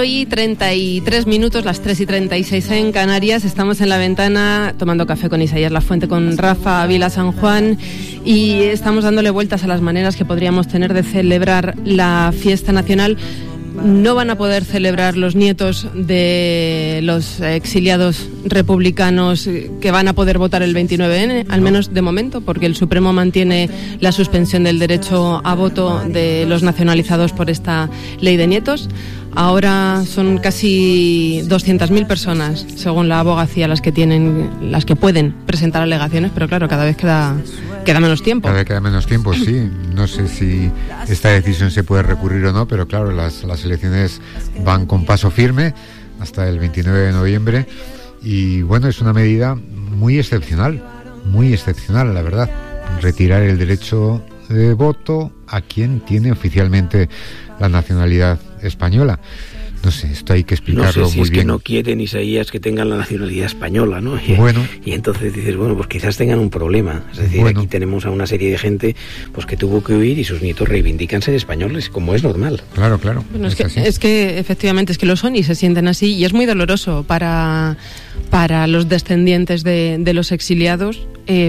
Hoy 33 minutos, las 3:36 en Canarias. Estamos en La Ventana tomando café con Isaías Lafuente, con Rafa Ávila San Juan, y estamos dándole vueltas a las maneras que podríamos tener de celebrar la fiesta nacional. No van a poder celebrar los nietos de los exiliados republicanos que van a poder votar el 29N, al menos de momento, porque el Supremo mantiene la suspensión del derecho a voto de los nacionalizados por esta ley de nietos. Ahora son casi 200.000 personas, según la abogacía, las que pueden presentar alegaciones, pero claro, cada vez queda menos tiempo. Cada vez queda menos tiempo, sí. No sé si esta decisión se puede recurrir o no, pero claro, las elecciones van con paso firme hasta el 29 de noviembre. Y bueno, es una medida muy excepcional, la verdad. Retirar el derecho de voto a quien tiene oficialmente la nacionalidad española. No sé, esto hay que explicarlo muy bien. No sé si es que no quieren, Isaías, que tengan la nacionalidad española, ¿no? Y entonces dices, bueno, pues quizás tengan un problema. Es decir, aquí tenemos a una serie de gente pues que tuvo que huir y sus nietos reivindican ser españoles, como es normal. Claro. Bueno, es que efectivamente es que lo son y se sienten así, y es muy doloroso para los descendientes de los exiliados.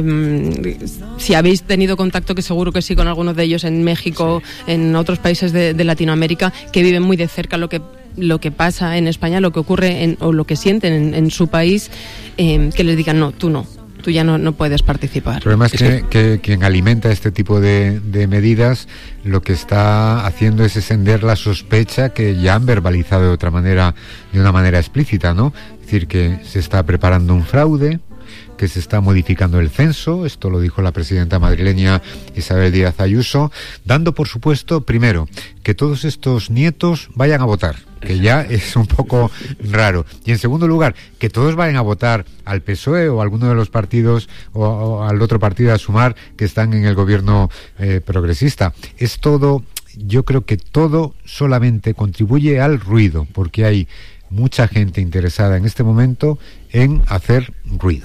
Si habéis tenido contacto, que seguro que sí, con algunos de ellos en México, sí, en otros países de Latinoamérica, que viven muy de cerca lo que pasa en España, lo que ocurre o lo que sienten en su país, que les digan, no, tú ya no puedes participar. El problema es que quien alimenta este tipo de medidas lo que está haciendo es extender la sospecha que ya han verbalizado de una manera explícita, ¿no? Es decir, que se está preparando un fraude, que se está modificando el censo. Esto lo dijo la presidenta madrileña Isabel Díaz Ayuso, dando por supuesto, primero, que todos estos nietos vayan a votar, que ya es un poco raro, y en segundo lugar, que todos vayan a votar al PSOE o a alguno de los partidos o al otro partido, a Sumar, que están en el gobierno progresista. Es todo, yo creo que todo solamente contribuye al ruido, porque hay mucha gente interesada en este momento en hacer ruido.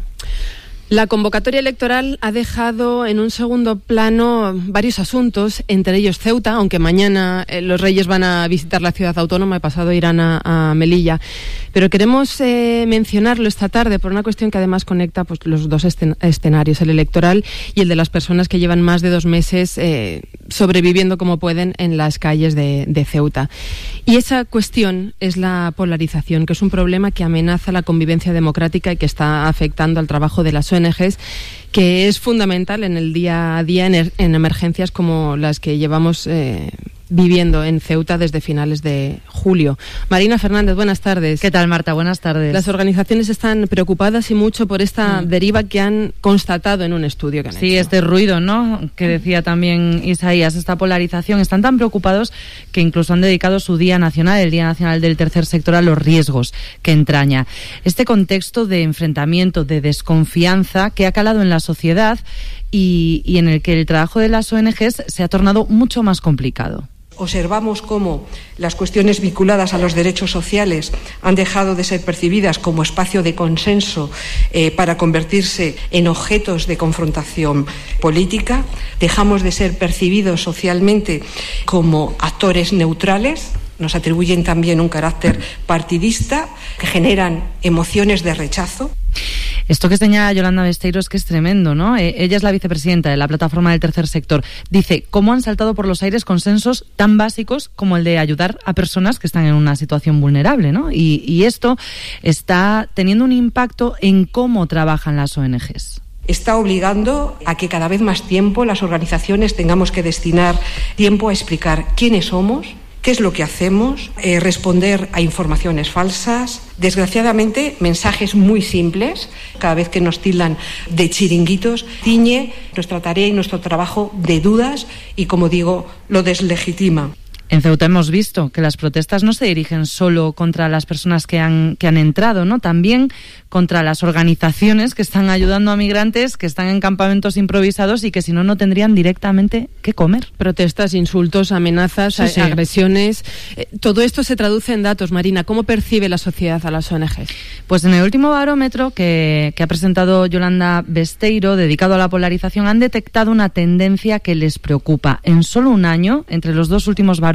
La convocatoria electoral ha dejado en un segundo plano varios asuntos, entre ellos Ceuta, aunque mañana los Reyes van a visitar la ciudad autónoma y pasado irán a Melilla. Pero queremos mencionarlo esta tarde por una cuestión que además conecta pues los dos escenarios, el electoral y el de las personas que llevan más de 2 meses sobreviviendo como pueden en las calles de Ceuta. Y esa cuestión es la polarización, que es un problema que amenaza la convivencia democrática y que está afectando al trabajo de las ONGs, que es fundamental en el día a día en emergencias como las que llevamos viviendo en Ceuta desde finales de julio. Marina Fernández, buenas tardes. ¿Qué tal, Marta? Buenas tardes. Las organizaciones están preocupadas y mucho por esta deriva que han constatado en un estudio que han hecho. Sí, este ruido, ¿no?, que decía también Isaías, esta polarización. Están tan preocupados que incluso han dedicado su Día Nacional, el Día Nacional del Tercer Sector, a los riesgos que entraña. Este contexto de enfrentamiento, de desconfianza que ha calado en la sociedad y en el que el trabajo de las ONGs se ha tornado mucho más complicado. Observamos cómo las cuestiones vinculadas a los derechos sociales han dejado de ser percibidas como espacio de consenso para convertirse en objetos de confrontación política. Dejamos de ser percibidos socialmente como actores neutrales. Nos atribuyen también un carácter partidista que generan emociones de rechazo. Esto que señala Yolanda Besteiro es que es tremendo, ¿no? Ella es la vicepresidenta de la plataforma del tercer sector. Dice, ¿cómo han saltado por los aires consensos tan básicos como el de ayudar a personas que están en una situación vulnerable, ¿no? Y esto está teniendo un impacto en cómo trabajan las ONGs. Está obligando a que cada vez más tiempo las organizaciones tengamos que destinar tiempo a explicar quiénes somos, qué es lo que hacemos, responder a informaciones falsas, desgraciadamente mensajes muy simples, cada vez que nos tildan de chiringuitos, ciñe nuestra tarea y nuestro trabajo de dudas y, como digo, lo deslegitima. En Ceuta hemos visto que las protestas no se dirigen solo contra las personas que han entrado, ¿no? También contra las organizaciones que están ayudando a migrantes que están en campamentos improvisados y que si no, no tendrían directamente qué comer. Protestas, insultos, amenazas, agresiones. Todo esto se traduce en datos, Marina. ¿Cómo percibe la sociedad a las ONGs? Pues en el último barómetro que ha presentado Yolanda Besteiro, dedicado a la polarización, han detectado una tendencia que les preocupa. En solo un año, entre los dos últimos barómetros,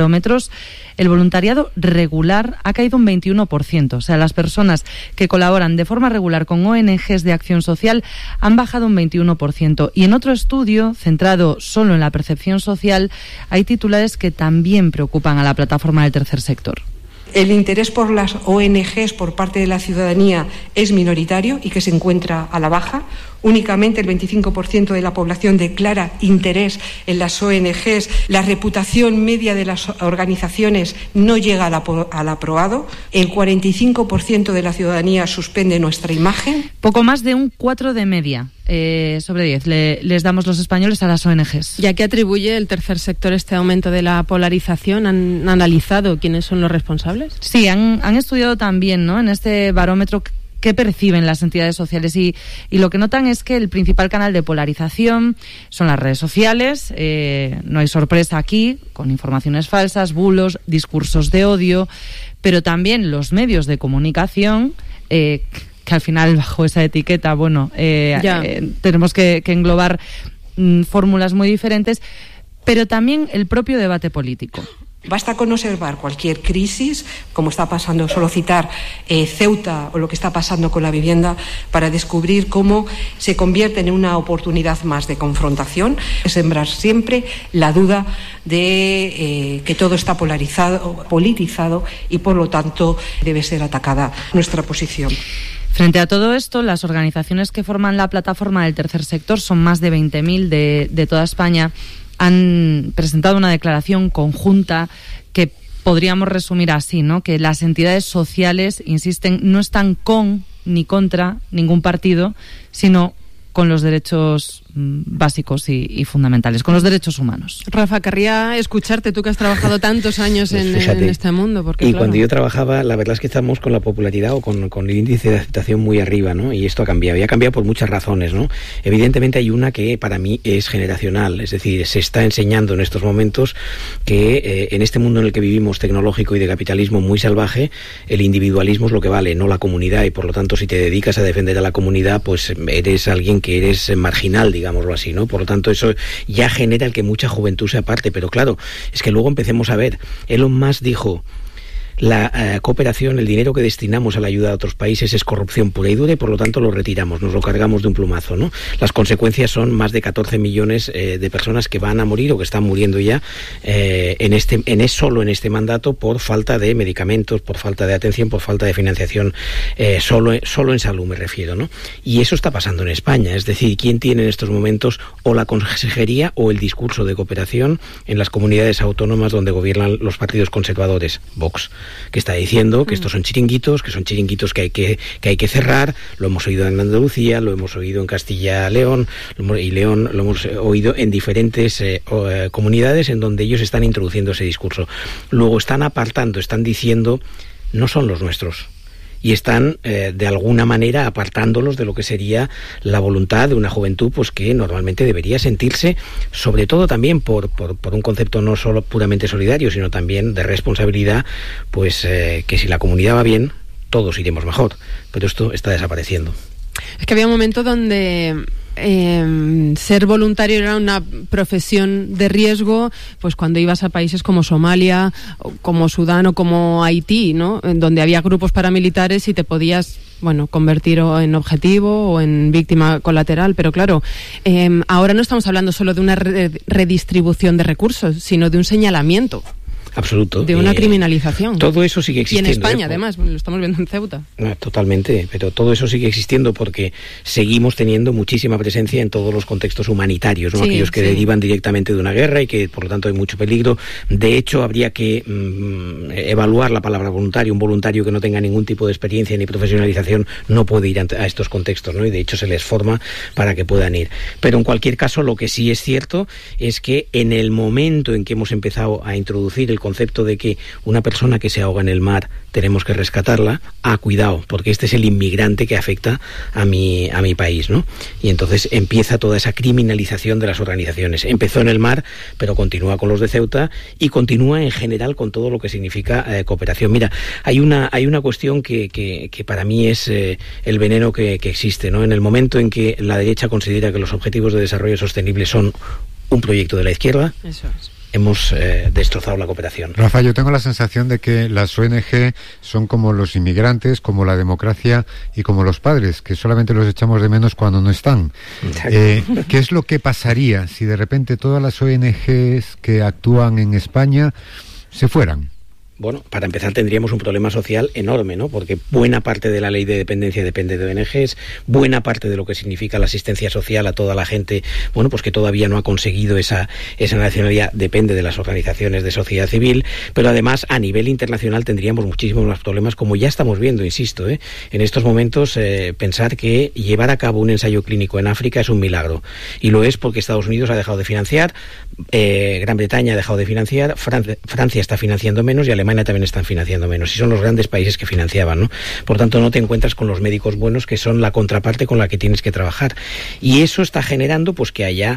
barómetros, el voluntariado regular ha caído un 21%. O sea, las personas que colaboran de forma regular con ONGs de acción social han bajado un 21%. Y en otro estudio, centrado solo en la percepción social, hay titulares que también preocupan a la plataforma del tercer sector. El interés por las ONGs por parte de la ciudadanía es minoritario y que se encuentra a la baja. Únicamente el 25% de la población declara interés en las ONGs. La reputación media de las organizaciones no llega al aprobado. El 45% de la ciudadanía suspende nuestra imagen. Poco más de un 4 de media sobre 10 les damos los españoles a las ONGs. ¿Y a qué atribuye el tercer sector este aumento de la polarización? ¿Han analizado quiénes son los responsables? Sí, han estudiado también, ¿no?, en este barómetro qué perciben las entidades sociales y lo que notan es que el principal canal de polarización son las redes sociales. No hay sorpresa aquí, con informaciones falsas, bulos, discursos de odio, pero también los medios de comunicación, que al final bajo esa etiqueta, tenemos que englobar fórmulas muy diferentes, pero también el propio debate político. Basta con observar cualquier crisis, como está pasando, solo citar Ceuta o lo que está pasando con la vivienda, para descubrir cómo se convierte en una oportunidad más de confrontación, sembrar siempre la duda de que todo está politizado y por lo tanto debe ser atacada nuestra posición. Frente a todo esto, las organizaciones que forman la plataforma del tercer sector, son más de 20.000 de toda España, han presentado una declaración conjunta que podríamos resumir así, ¿no?, que las entidades sociales, insisten, no están con ni contra ningún partido, sino con los derechos básicos y fundamentales, con los derechos humanos. Rafa, querría escucharte, tú que has trabajado tantos años en este mundo. Porque, claro, cuando yo trabajaba, la verdad es que estamos con la popularidad o con el índice de aceptación muy arriba, ¿no? Y esto ha cambiado. Y ha cambiado por muchas razones, ¿no? Evidentemente hay una que para mí es generacional, es decir, se está enseñando en estos momentos que en este mundo en el que vivimos, tecnológico y de capitalismo muy salvaje, el individualismo es lo que vale, no la comunidad, y por lo tanto si te dedicas a defender a la comunidad, pues eres alguien que eres marginal, digámoslo así, ¿no? Por lo tanto, eso ya genera el que mucha juventud se aparte. Pero claro, es que luego empecemos a ver. Elon Musk dijo: la cooperación, el dinero que destinamos a la ayuda a otros países es corrupción pura y dura, y por lo tanto lo retiramos, nos lo cargamos de un plumazo, ¿no? Las consecuencias son más de 14 millones de personas que van a morir o que están muriendo ya solo en este mandato, por falta de medicamentos, por falta de atención, por falta de financiación, solo en salud me refiero, ¿no? Y eso está pasando en España. Es decir, ¿quién tiene en estos momentos o la consejería o el discurso de cooperación en las comunidades autónomas donde gobiernan los partidos conservadores? Vox, que está diciendo que estos son chiringuitos, que hay que cerrar. Lo hemos oído en Andalucía, lo hemos oído en Castilla-León, lo hemos oído en diferentes comunidades en donde ellos están introduciendo ese discurso. Luego están apartando, están diciendo: no son los nuestros. Y están, de alguna manera, apartándolos de lo que sería la voluntad de una juventud, pues que normalmente debería sentirse, sobre todo también por un concepto no solo puramente solidario, sino también de responsabilidad, pues que si la comunidad va bien, todos iremos mejor. Pero esto está desapareciendo. Es que había un momento donde ser voluntario era una profesión de riesgo, pues cuando ibas a países como Somalia, como Sudán o como Haití, ¿no?, donde había grupos paramilitares y te podías, convertir o en objetivo o en víctima colateral. Pero claro, ahora no estamos hablando solo de una redistribución de recursos, sino de un señalamiento. Absoluto. De una criminalización. Todo eso sigue existiendo. Y en España, además, lo estamos viendo en Ceuta. Totalmente, pero todo eso sigue existiendo porque seguimos teniendo muchísima presencia en todos los contextos humanitarios, ¿no? Sí, aquellos que derivan directamente de una guerra y que, por lo tanto, hay mucho peligro. De hecho, habría que evaluar la palabra voluntario. Un voluntario que no tenga ningún tipo de experiencia ni profesionalización no puede ir a estos contextos, ¿no? Y de hecho se les forma para que puedan ir. Pero en cualquier caso, lo que sí es cierto es que en el momento en que hemos empezado a introducir el concepto de que una persona que se ahoga en el mar tenemos que rescatarla, cuidado, porque este es el inmigrante que afecta a mi país, ¿no? Y entonces empieza toda esa criminalización de las organizaciones. Empezó en el mar, pero continúa con los de Ceuta y continúa en general con todo lo que significa cooperación. Mira, hay una cuestión que para mí es el veneno que existe, ¿no? En el momento en que la derecha considera que los objetivos de desarrollo sostenible son un proyecto de la izquierda, eso es, hemos destrozado la cooperación. Rafa, yo tengo la sensación de que las ONG son como los inmigrantes, como la democracia y como los padres, que solamente los echamos de menos cuando no están. ¿Qué es lo que pasaría si de repente todas las ONGs que actúan en España se fueran? Bueno, para empezar tendríamos un problema social enorme, ¿no? Porque buena parte de la ley de dependencia depende de ONGs, buena parte de lo que significa la asistencia social a toda la gente, bueno, pues que todavía no ha conseguido esa nacionalidad, depende de las organizaciones de sociedad civil, pero además a nivel internacional tendríamos muchísimos más problemas, como ya estamos viendo, insisto, en estos momentos pensar que llevar a cabo un ensayo clínico en África es un milagro, y lo es porque Estados Unidos ha dejado de financiar, Gran Bretaña ha dejado de financiar, Francia está financiando menos y Alemania también están financiando menos, y son los grandes países que financiaban, ¿no? Por tanto, no te encuentras con los médicos buenos, que son la contraparte con la que tienes que trabajar, y eso está generando pues que haya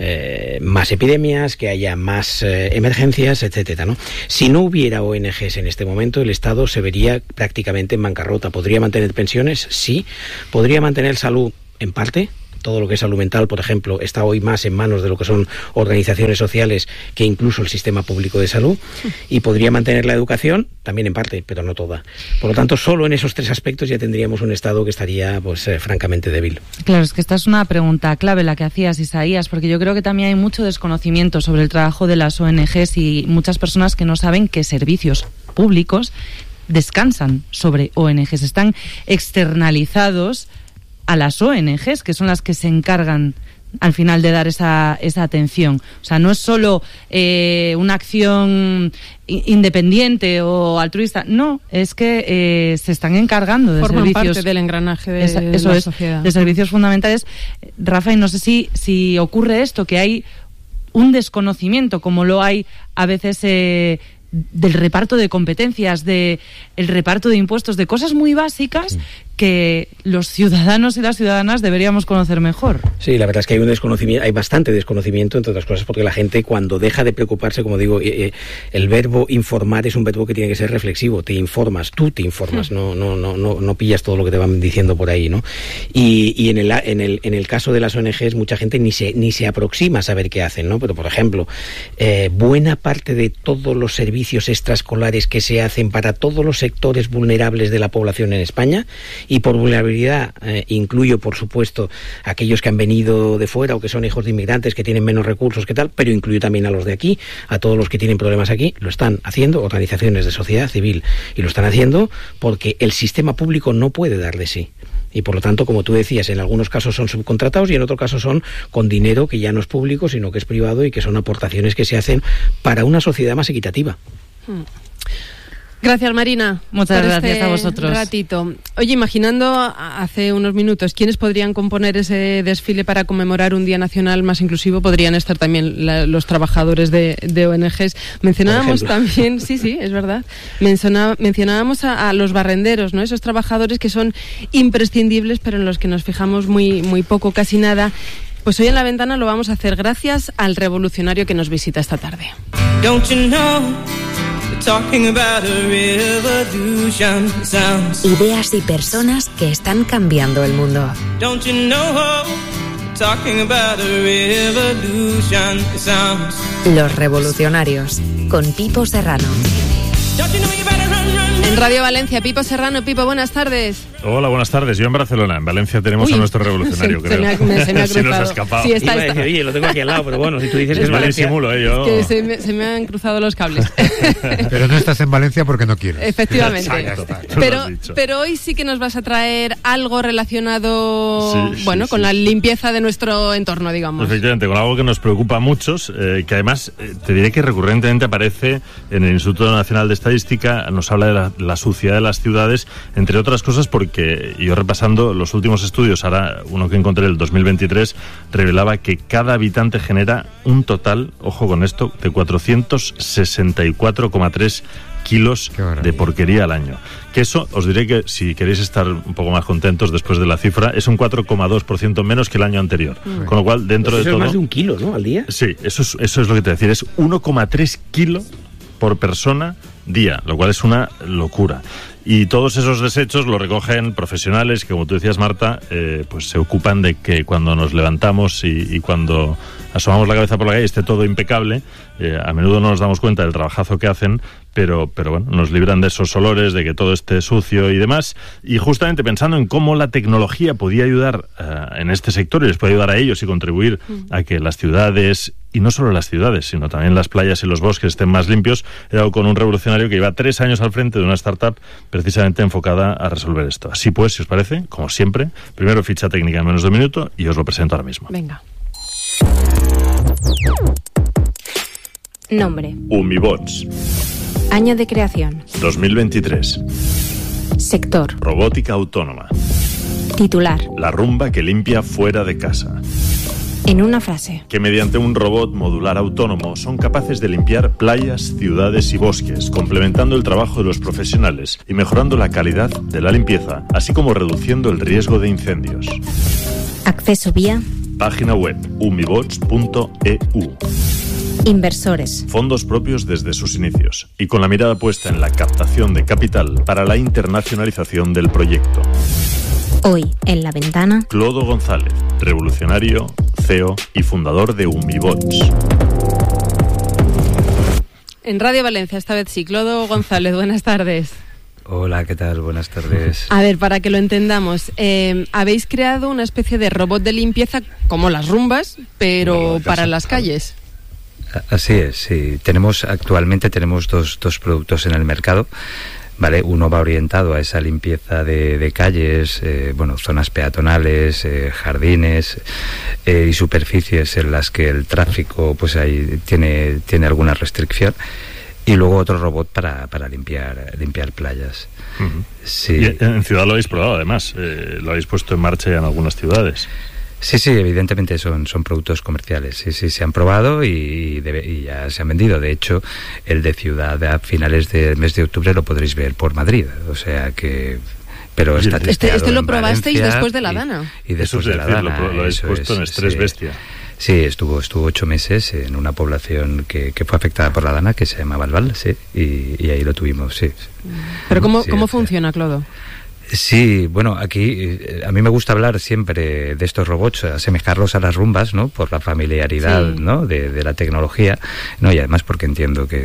más epidemias, que haya más emergencias, etcétera, ¿no? Si no hubiera ONGs en este momento, el Estado se vería prácticamente en bancarrota. ¿Podría mantener pensiones? Sí. ¿Podría mantener salud? En parte. Todo lo que es salud mental, por ejemplo, está hoy más en manos de lo que son organizaciones sociales que incluso el sistema público de salud, y podría mantener la educación, también en parte, pero no toda. Por lo tanto, solo en esos tres aspectos ya tendríamos un Estado que estaría, pues, francamente débil. Claro, es que esta es una pregunta clave la que hacías, Isaías, porque yo creo que también hay mucho desconocimiento sobre el trabajo de las ONGs y muchas personas que no saben que servicios públicos descansan sobre ONGs, están externalizados a las ONGs, que son las que se encargan al final de dar esa atención. O sea, no es solo una acción independiente o altruista, no, es que se están encargando de forman servicios. Parte del engranaje de la sociedad. De servicios fundamentales. Rafa, y no sé si ocurre esto, que hay un desconocimiento, como lo hay a veces del reparto de competencias, el reparto de impuestos, de cosas muy básicas que los ciudadanos y las ciudadanas deberíamos conocer mejor. Sí, la verdad es que hay un desconocimiento, hay bastante desconocimiento, entre otras cosas, porque la gente, cuando deja de preocuparse, como digo, el verbo informar es un verbo que tiene que ser reflexivo. Te informas, tú te informas, no pillas todo lo que te van diciendo por ahí, ¿no? Y en el caso de las ONGs, mucha gente ni se aproxima a saber qué hacen, ¿no? Pero, por ejemplo, buena parte de todos los servicios extraescolares que se hacen para todos los sectores vulnerables de la población en España, y por vulnerabilidad incluyo, por supuesto, aquellos que han venido de fuera o que son hijos de inmigrantes que tienen menos recursos que tal, pero incluyo también a los de aquí, a todos los que tienen problemas aquí, lo están haciendo organizaciones de sociedad civil, y lo están haciendo porque el sistema público no puede dar de sí. Y por lo tanto, como tú decías, en algunos casos son subcontratados y en otros casos son con dinero que ya no es público, sino que es privado, y que son aportaciones que se hacen para una sociedad más equitativa. Gracias, Marina. Muchas gracias a vosotros. Ratito. Oye, imaginando hace unos minutos quiénes podrían componer ese desfile para conmemorar un Día Nacional más inclusivo, podrían estar también los trabajadores de ONGs. Mencionábamos también, sí, es verdad, mencionábamos a los barrenderos, ¿no? Esos trabajadores que son imprescindibles, pero en los que nos fijamos muy poco, casi nada. Pues hoy en La Ventana lo vamos a hacer gracias al revolucionario que nos visita esta tarde. Don't you know? Ideas y personas que están cambiando el mundo. Los revolucionarios, con Pipo Serrano. En Radio Valencia, Pipo Serrano. Pipo, buenas tardes. Hola, buenas tardes. Yo en Barcelona. En Valencia tenemos a nuestro revolucionario, creo. Se me ha cruzado. Se nos ha escapado. Sí, está. Oye, lo tengo aquí al lado, pero bueno, si tú dices que es Valencia... Disimulo, yo. Es que se me han cruzado los cables. Pero no estás en Valencia porque no quieres. Efectivamente. Pero hoy sí que nos vas a traer algo relacionado, con la limpieza de nuestro entorno, digamos. Efectivamente, con algo que nos preocupa a muchos, que además te diré que recurrentemente aparece en el Instituto Nacional de Estadística, nos habla de la suciedad de las ciudades, entre otras cosas porque yo repasando los últimos estudios, ahora uno que encontré el 2023, revelaba que cada habitante genera un total, ojo con esto, de 464,3 kilos de porquería al año. Que eso, os diré que si queréis estar un poco más contentos después de la cifra, es un 4,2% menos que el año anterior. Con lo cual, dentro de todo... Eso es más de 1 kilo, ¿no?, al día. Sí, eso es lo que te voy a decir, es 1,3 kilos por persona día, lo cual es una locura. Y todos esos desechos los recogen profesionales que, como tú decías, Marta, pues se ocupan de que cuando nos levantamos y cuando asomamos la cabeza por la calle y esté todo impecable. A menudo no nos damos cuenta del trabajazo que hacen, pero bueno, nos libran de esos olores, de que todo esté sucio y demás. Y justamente pensando en cómo la tecnología podía ayudar en este sector y les puede ayudar a ellos y contribuir a que las ciudades, y no solo las ciudades, sino también las playas y los bosques estén más limpios, he dado con un revolucionario que lleva 3 años al frente de una startup precisamente enfocada a resolver esto. Así pues, si os parece, como siempre, primero ficha técnica en menos de un minuto y os lo presento ahora mismo. Venga. Nombre: Umibots. Año de creación: 2023. Sector: Robótica autónoma. Titular: La rumba que limpia fuera de casa. En una frase: Que mediante un robot modular autónomo son capaces de limpiar playas, ciudades y bosques, complementando el trabajo de los profesionales y mejorando la calidad de la limpieza, así como reduciendo el riesgo de incendios. Acceso vía Página web umibots.eu. Inversores: Fondos propios desde sus inicios y con la mirada puesta en la captación de capital para la internacionalización del proyecto. Hoy en La Ventana, Clodo González, revolucionario, CEO y fundador de Umibots. En Radio Valencia, esta vez sí. Clodo González, buenas tardes. Hola, ¿qué tal? Buenas tardes. A ver, para que lo entendamos, habéis creado una especie de robot de limpieza como las rumbas, pero para las calles. Así es, sí. Actualmente tenemos dos productos en el mercado. Vale, uno va orientado a esa limpieza de calles, zonas peatonales, jardines y superficies en las que el tráfico pues ahí tiene alguna restricción. Y luego otro robot para limpiar playas. Uh-huh. Sí. Y en ciudad lo habéis probado, además. Lo habéis puesto en marcha ya en algunas ciudades. Sí, evidentemente son productos comerciales. Sí, se han probado y ya se han vendido. De hecho, el de ciudad a finales del mes de octubre lo podréis ver por Madrid. O sea que... Pero está testeado este lo en probasteis Valencia después de la Dana. Y después de la Dana. Lo habéis puesto en estrés bestia. Sí, estuvo 8 meses en una población que fue afectada por la Dana, que se llama Albal, sí, y ahí lo tuvimos, sí. ¿Pero cómo funciona, Clodo? Sí, bueno, aquí a mí me gusta hablar siempre de estos robots, asemejarlos a las rumbas, ¿no? Por la familiaridad, sí, ¿no? de la tecnología, ¿no? Y además porque entiendo que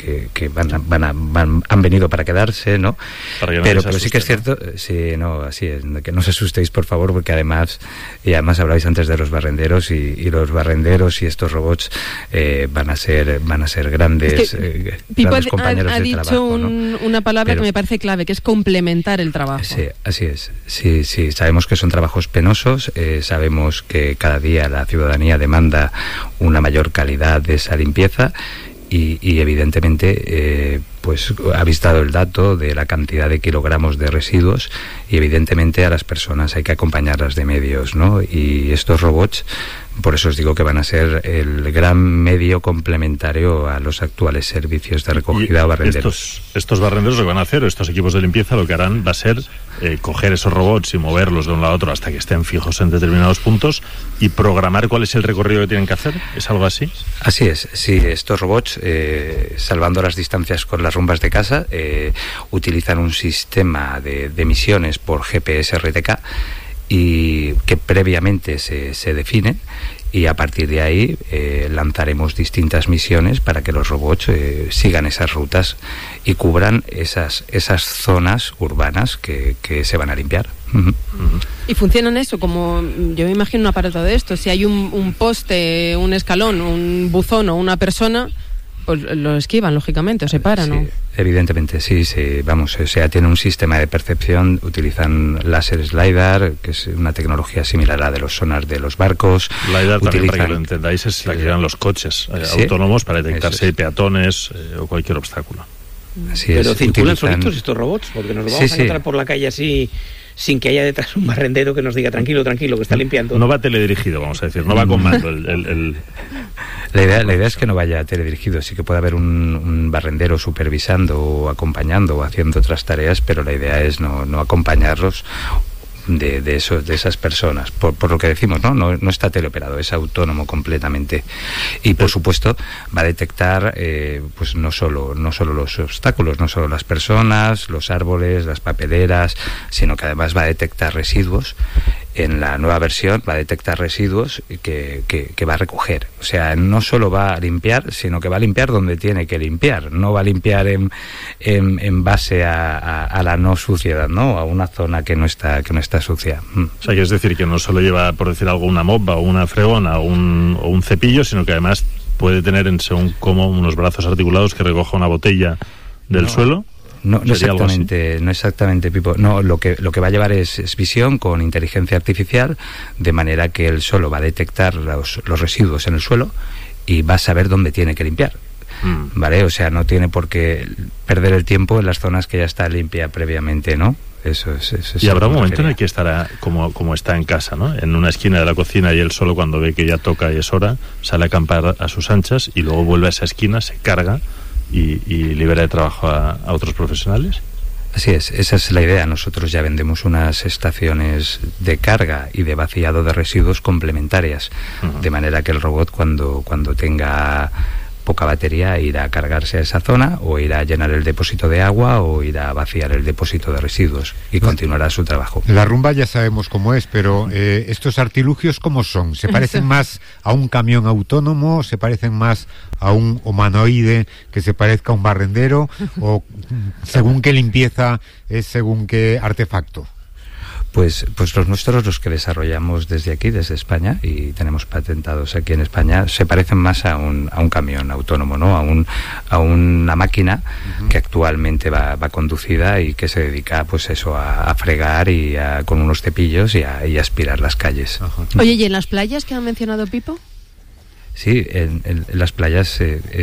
han venido para quedarse, ¿no? Pero sí que es cierto, sí, no, así es, que no os asustéis, por favor, porque además hablabais antes de los barrenderos y los barrenderos y estos robots van a ser grandes, grandes compañeros de trabajo. Ha dicho una palabra que me parece clave, que es complementar el trabajo. Sí, así es. Sí, sabemos que son trabajos penosos, sabemos que cada día la ciudadanía demanda una mayor calidad de esa limpieza y evidentemente pues habéis dado el dato de la cantidad de kilogramos de residuos y evidentemente a las personas hay que acompañarlas de medios, ¿no? Y estos robots, por eso os digo que van a ser el gran medio complementario a los actuales servicios de recogida o barrenderos. Estos barrenderos lo que van a hacer, estos equipos de limpieza, lo que harán va a ser coger esos robots y moverlos de un lado a otro hasta que estén fijos en determinados puntos y programar cuál es el recorrido que tienen que hacer. ¿Es algo así? Así es, sí. Estos robots, salvando las distancias con las rumbas de casa, utilizan un sistema de emisiones por GPS RTK y que previamente se definen, y a partir de ahí lanzaremos distintas misiones para que los robots sigan esas rutas y cubran esas zonas urbanas que se van a limpiar. Uh-huh. ¿Y funcionan eso? Como yo me imagino un aparato de esto, si hay un poste, un escalón, un buzón o una persona, pues lo esquivan, lógicamente, o se paran, sí, ¿no? Evidentemente, sí, vamos, o sea, tiene un sistema de percepción, utilizan láser LiDAR, que es una tecnología similar a la de los sonars de los barcos. LiDAR también, para que lo entendáis, es la que llevan los coches autónomos para detectar si hay peatones o cualquier obstáculo. Así Pero es, circulan solitos estos robots, porque nos vamos a encontrar por la calle así, sin que haya detrás un barrendero que nos diga tranquilo, que está limpiando. No va teledirigido, vamos a decir, no va con mando. La idea es que no vaya teledirigido, sí que puede haber un barrendero supervisando o acompañando o haciendo otras tareas, pero la idea es no acompañarlos de esas personas, por lo que decimos, no está teleoperado, es autónomo completamente, y por supuesto va a detectar pues no solo los obstáculos, no solo las personas, los árboles, las papeleras, sino que además va a detectar residuos En la nueva versión va a detectar residuos que va a recoger. O sea, no solo va a limpiar, sino que va a limpiar donde tiene que limpiar. No va a limpiar en base a la no suciedad, ¿no? A una zona que no está sucia. O sea, que es decir, que no solo lleva, por decir algo, una moppa o una fregona o un cepillo, sino que además puede tener según cómo unos brazos articulados que recoja una botella del suelo. No exactamente, Pipo. No, lo que va a llevar es visión con inteligencia artificial, de manera que él solo va a detectar los residuos en el suelo y va a saber dónde tiene que limpiar. ¿Vale? O sea, no tiene por qué perder el tiempo en las zonas que ya está limpia previamente, ¿no? Eso y habrá un momento en el que estará como está en casa, ¿no? En una esquina de la cocina, y él solo, cuando ve que ya toca y es hora, sale a acampar a sus anchas y luego vuelve a esa esquina, se carga y libera de trabajo a otros profesionales. Así es, esa es la idea. Nosotros ya vendemos unas estaciones de carga y de vaciado de residuos complementarias, de manera que el robot cuando tenga poca batería irá a cargarse a esa zona, o irá a llenar el depósito de agua, o irá a vaciar el depósito de residuos, y continuará su trabajo. La rumba ya sabemos cómo es, pero estos artilugios, ¿cómo son? ¿Se parecen más a un camión autónomo? ¿Se parecen más a un humanoide que se parezca a un barrendero? ¿O según qué limpieza es según qué artefacto? Pues los nuestros, los que desarrollamos desde aquí, desde España, y tenemos patentados aquí en España, se parecen más a un camión autónomo, ¿no? A una máquina que actualmente va conducida y que se dedica, pues eso, a fregar y con unos cepillos y a aspirar las calles. Oye, ¿y en las playas que ha mencionado Pipo? Sí, en las playas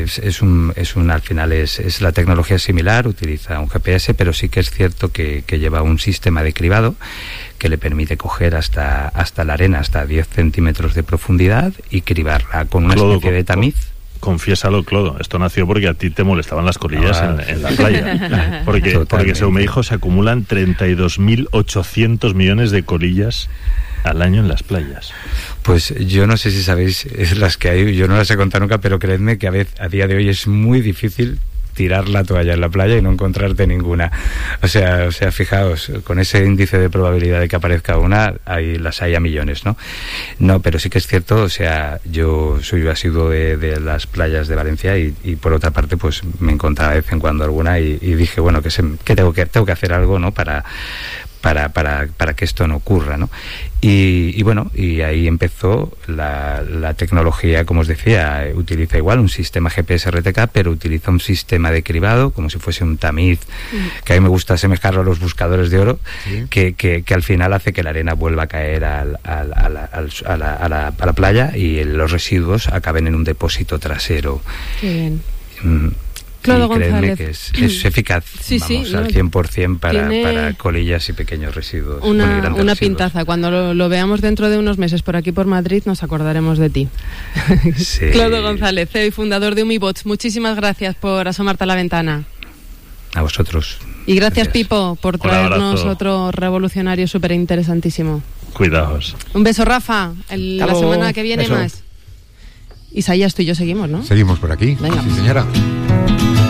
al final es la tecnología similar, utiliza un GPS, pero sí que es cierto que lleva un sistema de cribado que le permite coger hasta la arena, hasta 10 centímetros de profundidad, y cribarla con una especie de tamiz. Confiésalo, Clodo, esto nació porque a ti te molestaban las colillas en la playa. Porque según me dijo, se acumulan 32.800 millones de colillas al año en las playas. Pues yo no sé si sabéis las que hay, yo no las he contado nunca, pero creedme que a día de hoy es muy difícil tirar la toalla en la playa y no encontrarte ninguna. O sea, fijaos, con ese índice de probabilidad de que aparezca una, las hay a millones, ¿no? No, pero sí que es cierto, o sea, yo soy asiduo de las playas de Valencia y por otra parte, pues me encontraba de vez en cuando alguna y dije, bueno, que tengo que hacer algo, ¿no? Para que esto no ocurra, ¿no? Y bueno, y ahí empezó la tecnología, como os decía, utiliza igual un sistema GPS RTK, pero utiliza un sistema de cribado, como si fuese un tamiz, que a mí me gusta asemejarlo a los buscadores de oro, que al final hace que la arena vuelva a caer a la playa y los residuos acaben en un depósito trasero. Qué bien. Clodo González, que es eficaz, al 100% para colillas y pequeños residuos. Una pintaza. Cuando lo veamos dentro de unos meses por aquí por Madrid, nos acordaremos de ti. Sí. Clodo González, CEO y fundador de Humibots, muchísimas gracias por asomarte a la ventana. A vosotros. Y gracias, Pipo, por traernos otro revolucionario súper interesantísimo. Cuidaos. Un beso, Rafa. La semana que viene más. Isaías, tú y yo seguimos, ¿no? Seguimos por aquí. Venga. Sí, señora.